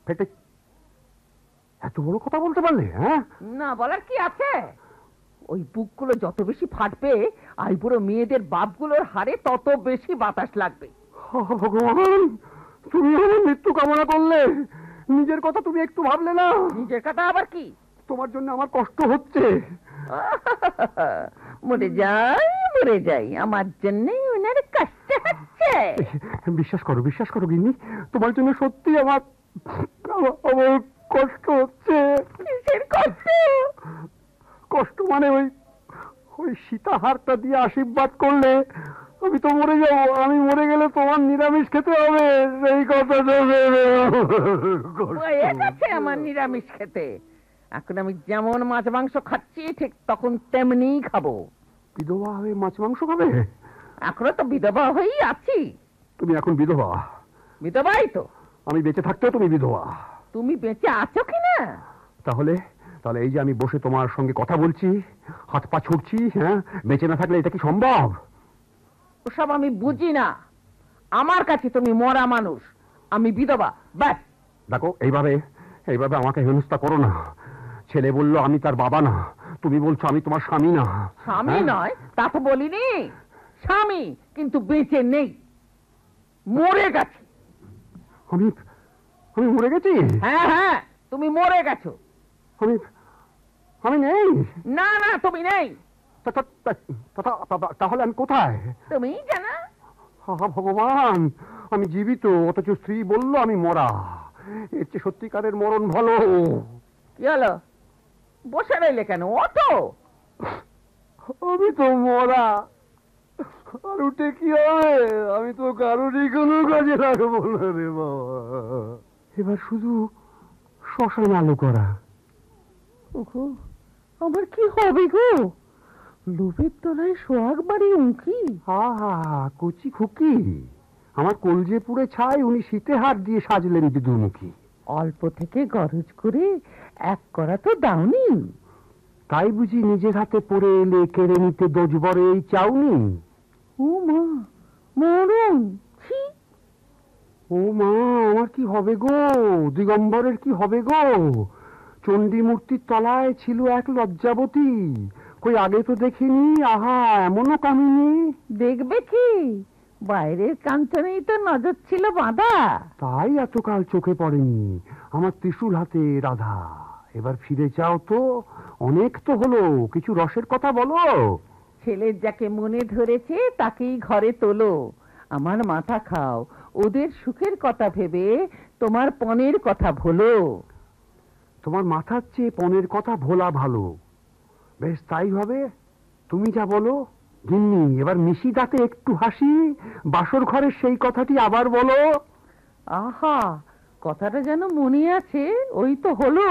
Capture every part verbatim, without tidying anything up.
ফেটে এত বড় কথা বলতে পারলে? হ্যাঁ, না বলার কি আছে? ওই বুকগুলো যত বেশি ফাটবে আইবুড়ো মেয়েদের বাপগুলোর হাড়ে তত বেশি বাতাস লাগবে। ভগবান, তুমি আমার মৃত্যু কামনা করলে, নিজের কথা তুমি একটু ভাবলে না? নিজের কথা আবার কি? তোমার জন্য আমার কষ্ট হচ্ছে। মরে যাই মরে যাই, আমার জন্য ওনার কষ্ট হচ্ছে। বিশ্বাস করো, বিশ্বাস করো গিন্নি, তোমার জন্য সত্যি আমার আমার কষ্ট হচ্ছে। কিসের কষ্ট? কষ্ট মানে ওই ওই সীতাহারটা দিয়ে আশীর্বাদ করলে আমি তো মরে যাবো, আমি মরে গেলে তোমার নিরামিষ খেতে হবে, সেই কথাটা গেছে আমার নিরামিষ খেতে। এখন আমি যেমন মাছ মাংস খাচ্ছি ঠিক তখন তেমনি খাবো। বিধবা হয়ে মাছ মাংস খাবে? এখনো তো বিধবা হয়েই আছি। তুমি এখন বিধবা? বিধবাই তো। আমি বেঁচে থাকতেও তুমি বিধবা? তুমি বেঁচে আছো কিনা? তাহলে তাহলে এই যে আমি বসে তোমার সঙ্গে কথা বলছি, হাত পা ছুটছি, হ্যাঁ, বেঁচে না থাকলে এটা কি সম্ভব? ওসব আমি বুঝি না। আমার কাছে তুমি মরা মানুষ, আমি বিধবা, ব্যাস। দেখো, এইভাবে এইভাবে আমাকে হেনস্থা করো না। ছেলে বললো আমি তার বাবা না, তুমি বলছো আমি তোমার স্বামী না। স্বামী নয় তা তো বলিনি, স্বামী কিন্তু বেঁচে নেই, মরে গেছে। আমি আমি মরে গেছি? হ্যাঁ হ্যাঁ, তুমি মরে গেছো। আমি আমি নেই? না না, তুমি নেই। তাহলে আমি কোথায়? তুমি জানো? ভগবান, আমি জীবিত অথচ স্ত্রী বললো আমি মরা। এর চেয়ে সত্যিকারের মরণ ভালো। কি হলো, বসে রইলে কেন? ওঠো। আমি তো মরা, আর উঠে কি হবে? আমি তো কারোরই কোনো কাজে লাগবো না রে বাবা। এবার শুধু শ্মশান আলো করা। ওগো, আমার কি হবে গো? লোভের তলায় সোহাগ বাড়ি উঁকি। হা হা কচি খুকি, আমার কলজে পুড়ে ছাই, উনি শীতে হাত দিয়ে সাজলেন বিদুমুখী। অল্প থেকে গরজ করে এক করা তো দাওনি, তাই বুঝি নিজের হাতে পড়ে এলে কেড়ে নিতে দোজবরে এই চাউনি? ও মা, মরণ! ছি! ও মা, আমার কি হবে গো? দিগম্বরের কি হবে গো? চণ্ডী মূর্তির তলায় ছিল এক লজ্জাবতী, কই আগে তো দেখিনি। আহা, এমনও কামিনী। দেখবে কি, বাইরের কাঞ্চনেই তো নজর ছিল বাঁধা, তাই এতকাল চোখে পড়েনি। আমার ত্রিশূল হাতে রাধা, এবার ফিরে যাও তো, অনেক তো হলো, কিছু রসের কথা বলো। ছেলের যাকে মনে ধরেছে তাকেই ঘরে তোলো, আমার মাথা খাও, ওদের সুখের কথা ভেবে তোমার পণের কথা ভোলো। তোমার মাথার চেয়ে পণের কথা ভোলা ভালো। বেশ তাই হবে, তুমি যা বলো। গিন্নি, এবার মিশি দাঁতে একটু হাসি, বাসর ঘরের সেই কথাটি আবার বলো। আহা, কথাটা যেন মনে আছে, ওই তো হলো।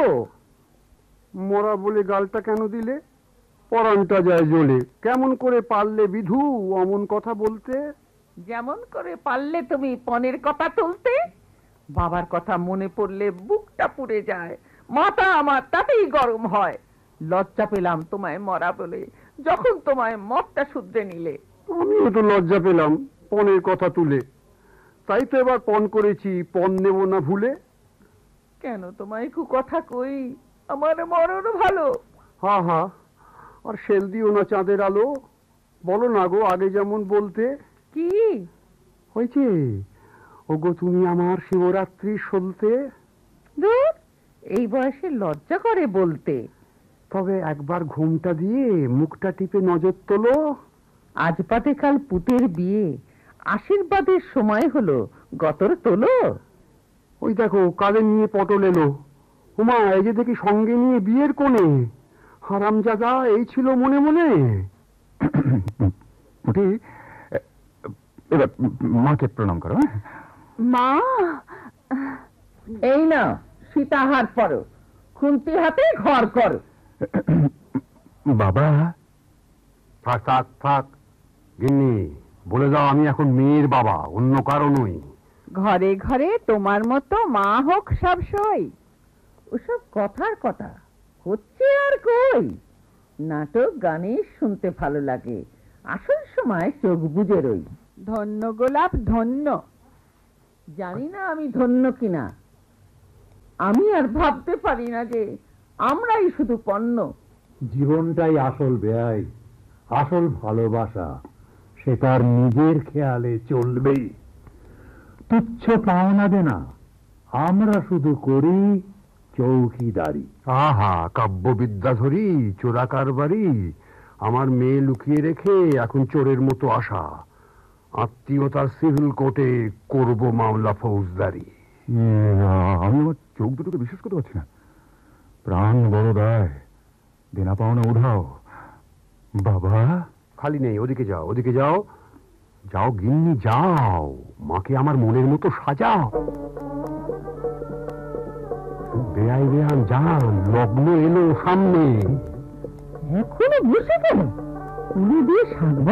মরা বলে গালটা কেন দিলে? পরানটা যায় জ্বলে। কেমন করে পারলে বিধু অমন কথা বলতে? যেমন করে পারলে তুমি পণের কথা তুলতে। বাবার কথা মনে পড়লে বুকটা পুড়ে যায়, মাথা আমার তাতেই গরম হয়। লজ্জা পেলাম তোমায় মরা বলে, যখন তোমায় মতটা শুধরে নিলে। আমিও তো লজ্জা পেলাম পণের কথা তুলে, তাই তো এবার পণ করেছি, পণ নেব না ভুলে। কেন তোমায় কু কথা কই, আমার মরণ ভালো। হা হা, আর সেল দিও না চাঁদের আলো। বলো না গো, আগে যেমন বলতে। কি হয়েছে ওগো, তুমি আমার শিবরাত্রি সলতে। দূর, এই বয়সে লজ্জা করে বলতে। তবে একবার ঘুমটা দিয়ে মুখটা টিপে নজর তোলো। আজ পাতে কাল পুতের বিয়ে, আশীর্বাদের সময় হলো, গতর তোলো। ওই দেখো কালে নিয়ে পটল এলো। উমা, এই যে দেখি সঙ্গে নিয়ে বিয়ের কোণে। হারামজাদা, এই ছিল মনে মনে। এবার মাকে প্রণাম করো। মা, এই না সীতাহার পরো, খুন্তি হাতে ঘর করো। বাবা, থাক থাক থাক গিন্নি, বলে দাও আমি এখন মেয়ের বাবা, অন্য কারো নই। ঘরে ঘরে তোমার মতো মা হোক সব সই। ওসব কথার কথা হচ্ছে আর কই। নাটক গানে শুনতে ভালো লাগে, আসল সময় চোখ বুজে রই। ধন্য গোলাপ ধন্য। জানি না আমি ধন্য কিনা, আমি আর ভাবতে পারি না যে আমরাই শুধু পণ্য। জীবনটাই আসল বেয়াই, আসল ভালোবাসা সে তার নিজের খেয়ালে চলবেই। তুচ্ছ পাওনা দে না, আমরা শুধু করি চৌকিদারি। আহা, কাব্যবিদ্যাধরী চোরা কারবারি, আমার মেয়ে লুকিয়ে রেখে এখন চোরের মতো আশা। আত্মীয়তার সিভিল কোর্টে করব মামলা ফৌজদারি। আমি আমার চোখ দুটোকে বিশ্বাস করতে পারছি না। প্রাণ বড় দায়, দেনা পাওনা উঠাও। বাবা খালি নেই, ওদিকে যাও, ওদিকে যাও, যাও গিন্নি যাও, মাকে আমার মনের মতো সাজাও। বেআই বেয়ান যান, লগ্ন এলো সামনে। এখনো বসে গেল, উনি দিয়ে সাজব